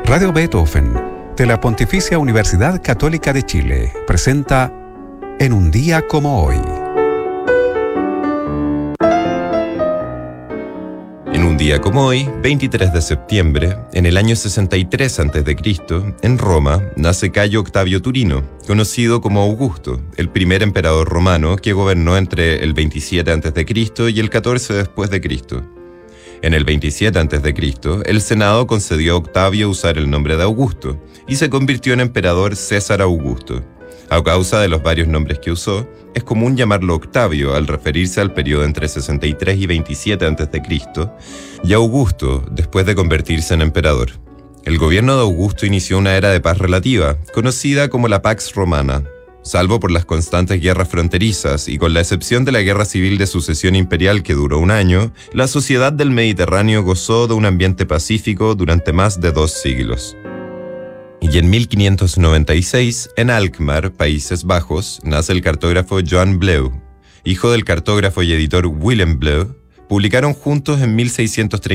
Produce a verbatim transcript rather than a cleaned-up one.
Radio Beethoven, de la Pontificia Universidad Católica de Chile, presenta En un día como hoy. En un día como hoy, veintitrés de septiembre, en el año sesenta y tres antes de Cristo, en Roma, nace Cayo Octavio Turino, conocido como Augusto, el primer emperador romano que gobernó entre el veintisiete antes de Cristo y el catorce después de Cristo. En el veintisiete antes de Cristo, el Senado concedió a Octavio usar el nombre de Augusto y se convirtió en emperador César Augusto. A causa de los varios nombres que usó, es común llamarlo Octavio al referirse al periodo entre sesenta y tres y veintisiete antes de Cristo, y Augusto después de convertirse en emperador. El gobierno de Augusto inició una era de paz relativa, conocida como la Pax Romana. Salvo por las constantes guerras fronterizas y con la excepción de la Guerra Civil de Sucesión Imperial que duró un año, la sociedad del Mediterráneo gozó de un ambiente pacífico durante más de dos siglos. Y en mil quinientos noventa y seis, en Alkmaar, Países Bajos, nace el cartógrafo Johan Bleu. Hijo del cartógrafo y editor Willem Bleu, publicaron juntos en mil seiscientos treinta